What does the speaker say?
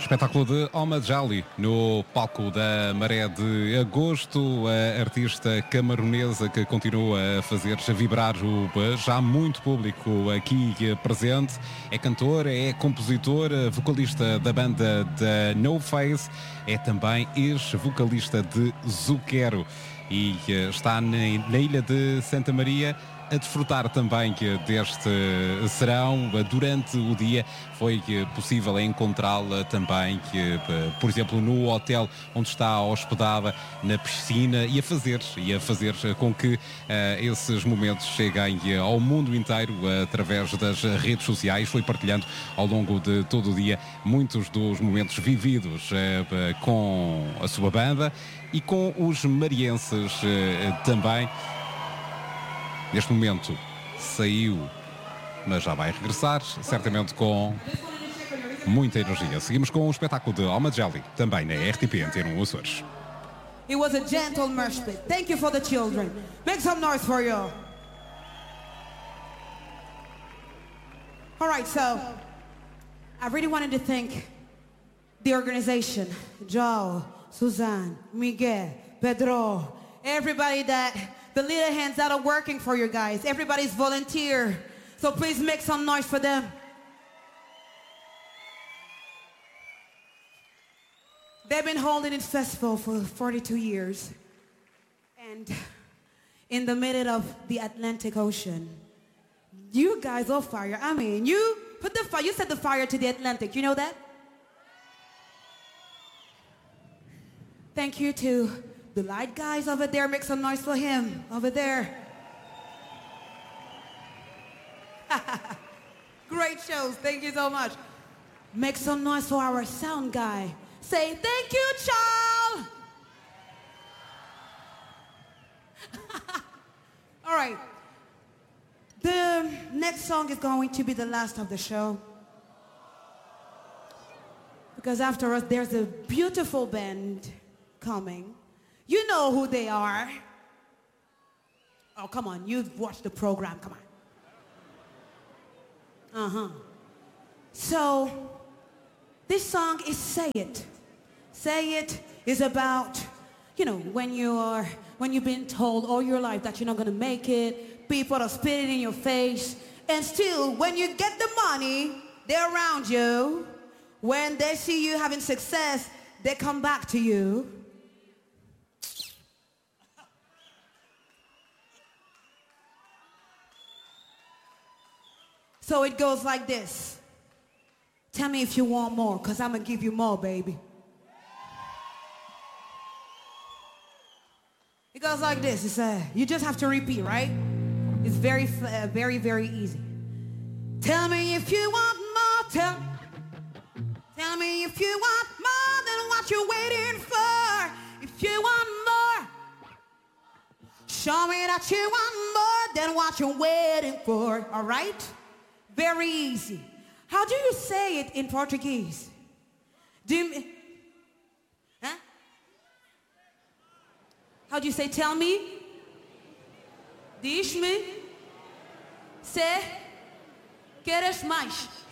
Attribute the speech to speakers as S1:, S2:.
S1: Espetáculo de Omar Jali no palco da Maré de Agosto, a artista camaronesa que continua a fazer vibrar o já muito público aqui presente. É cantora, é compositora, vocalista da banda da No Face, é também ex-vocalista de Zucchero e está na ilha de Santa Maria a desfrutar também deste serão. Durante o dia foi possível encontrá-la também, por exemplo, no hotel onde está hospedada, na piscina, e a fazer com que esses momentos cheguem ao mundo inteiro através das redes sociais. Foi partilhando ao longo de todo o dia muitos dos momentos vividos com a sua banda e com os marienses também. Neste momento saiu, mas já vai regressar, certamente com muita energia. Seguimos com o espetáculo de Omar Jali, também na RTP Antena 1 Açores.
S2: It was a gentle march pit. Thank you for the children. Make some noise for you. All right, so I really wanted to thank the organization, Joe, Suzanne, Miguel, Pedro, everybody that the little hands that are working for you guys. Everybody's volunteer. So please make some noise for them. They've been holding this festival for 42 years. And in the middle of the Atlantic Ocean. You guys are fire. I mean, you put the fire, you set the fire to the Atlantic. You know that? Thank you to the light guys over there. Make some noise for him over there. Great shows. Thank you so much. Make some noise for our sound guy. Say thank you, Charles. All right. The next song is going to be the last of the show. Because after us, there's a beautiful band coming. You know who they are. Oh, come on. You've watched the program. Come on. So, this song is Say It. Say It is about, you know, when you've been told all your life that you're not going to make it, people are spitting in your face, and still, when you get the money, they're around you. When they see you having success, they come back to you. So it goes like this. Tell me if you want more, because I'm going to give you more, baby. It goes like this. It's you just have to repeat, right? It's very, very, very easy. Tell me if you want more. Tell me if you want more than what you're waiting for. If you want more, show me that you want more than what you're waiting for. All right? Very easy. How do you say it in Portuguese? Huh? How do you say tell me? Diz-me se queres mais.